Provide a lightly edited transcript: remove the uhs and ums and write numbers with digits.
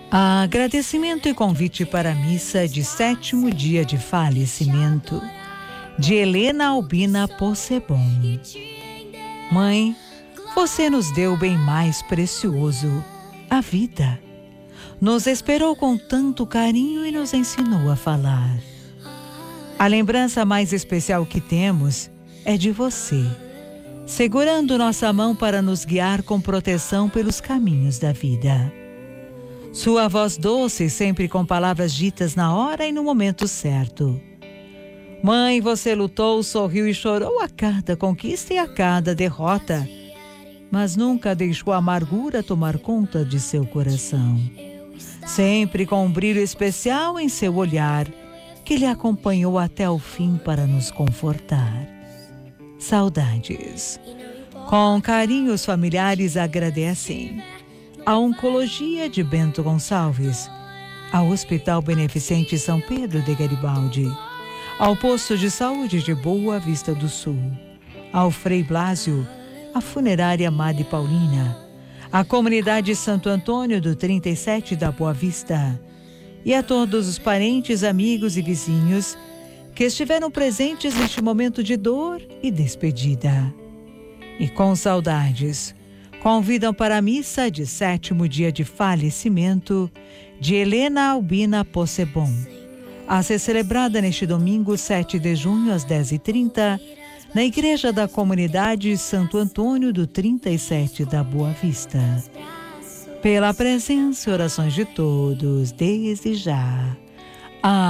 Agradecimento e convite para a missa de 7º dia de falecimento de Helena Albina Possebon. Mãe, você nos deu o bem mais precioso, a vida. Nos esperou com tanto carinho e nos ensinou a falar. A lembrança mais especial que temos é de você, segurando nossa mão para nos guiar com proteção pelos caminhos da vida. Sua voz doce, sempre com palavras ditas na hora e no momento certo. Mãe, você lutou, sorriu e chorou a cada conquista e a cada derrota, mas nunca deixou a amargura tomar conta de seu coração. Sempre com um brilho especial em seu olhar, que lhe acompanhou até o fim para nos confortar. Saudades. Com carinho, os familiares agradecem a Oncologia de Bento Gonçalves, ao Hospital Beneficente São Pedro de Garibaldi, ao Posto de Saúde de Boa Vista do Sul, ao Frei Blásio, a Funerária Madre Paulina, à Comunidade Santo Antônio do 37 da Boa Vista e a todos os parentes, amigos e vizinhos que estiveram presentes neste momento de dor e despedida. E com saudades, convidam para a missa de 7º dia de falecimento de Helena Albina Possebon, a ser celebrada neste domingo, 7 de junho, às 10h30, na Igreja da Comunidade Santo Antônio do 37 da Boa Vista. Pela presença e orações de todos, desde já.